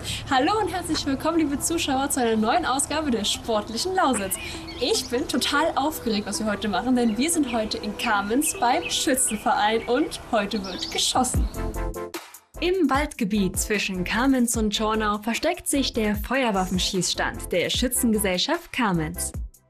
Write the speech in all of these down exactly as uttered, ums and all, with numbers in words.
Hallo und herzlich willkommen, liebe Zuschauer, zu einer neuen Ausgabe der Sportlichen Lausitz. Ich bin total aufgeregt, was wir heute machen, denn wir sind heute in Kamenz beim Schützenverein und heute wird geschossen. Im Waldgebiet zwischen Kamenz und Schornau versteckt sich der Feuerwaffenschießstand der Schützengesellschaft Kamenz.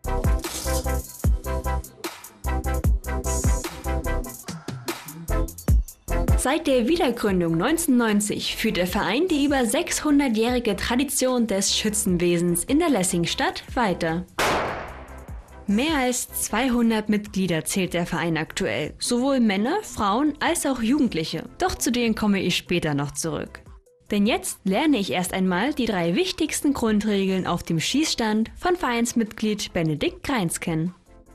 Seit der Wiedergründung neunzehnhundertneunzig führt der Verein die über sechshundertjährige Tradition des Schützenwesens in der Lessingstadt weiter. Mehr als zweihundert Mitglieder zählt der Verein aktuell, sowohl Männer, Frauen als auch Jugendliche. Doch zu denen komme ich später noch zurück. Denn jetzt lerne ich erst einmal die drei wichtigsten Grundregeln auf dem Schießstand von Vereinsmitglied Benedikt Greins kennen.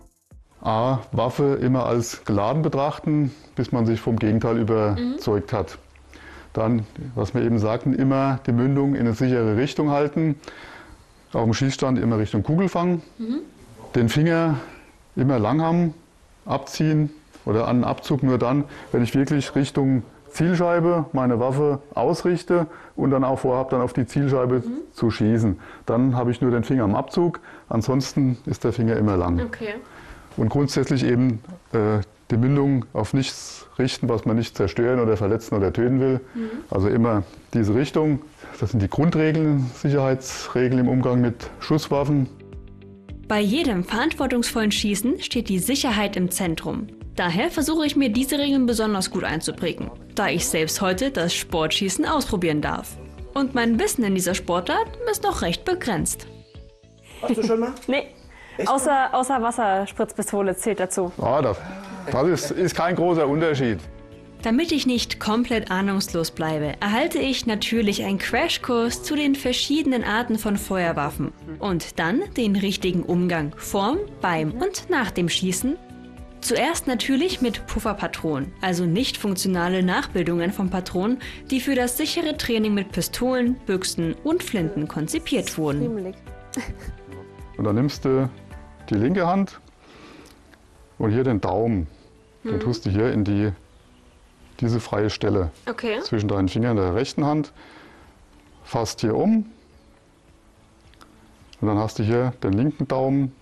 A. Waffe immer als geladen betrachten, bis man sich vom Gegenteil überzeugt mhm. hat. Dann, was wir eben sagten, immer die Mündung in eine sichere Richtung halten. Auf dem Schießstand immer Richtung Kugelfang. Mhm. Den Finger immer lang haben, abziehen oder an den Abzug nur dann, wenn ich wirklich Richtung Zielscheibe meine Waffe ausrichte und dann auch vorhabe, dann auf die Zielscheibe mhm. zu schießen. Dann habe ich nur den Finger am Abzug, ansonsten ist der Finger immer lang. Okay. Und grundsätzlich eben äh, die Mündung auf nichts richten, was man nicht zerstören oder verletzen oder töten will. Mhm. Also immer diese Richtung. Das sind die Grundregeln, Sicherheitsregeln im Umgang mit Schusswaffen. Bei jedem verantwortungsvollen Schießen steht die Sicherheit im Zentrum. Daher versuche ich mir diese Regeln besonders gut einzuprägen, da ich selbst heute das Sportschießen ausprobieren darf. Und mein Wissen in dieser Sportart ist noch recht begrenzt. Hast du schon mal? Nee. Außer, außer Wasserspritzpistole zählt dazu. Ah, das das ist, ist kein großer Unterschied. Damit ich nicht komplett ahnungslos bleibe, erhalte ich natürlich einen Crashkurs zu den verschiedenen Arten von Feuerwaffen. Und dann den richtigen Umgang vorm, beim und nach dem Schießen. Zuerst natürlich mit Pufferpatronen, also nicht funktionale Nachbildungen von Patronen, die für das sichere Training mit Pistolen, Büchsen und Flinten konzipiert wurden. Und dann nimmst du die linke Hand und hier den Daumen. Den tust du hier in die, diese freie Stelle okay. zwischen deinen Fingern der rechten Hand. Fasst hier um und dann hast du hier den linken Daumen